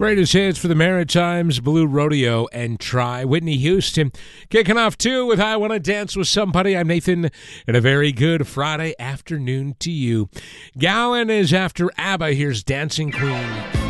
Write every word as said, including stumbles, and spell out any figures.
Greatest hits for the Maritimes, Blue Rodeo, and Try. Whitney Houston kicking off, too, with I Want to Dance with Somebody. I'm Nathan, and a very good Friday afternoon to you. Gowan is after ABBA. Here's Dancing Queen.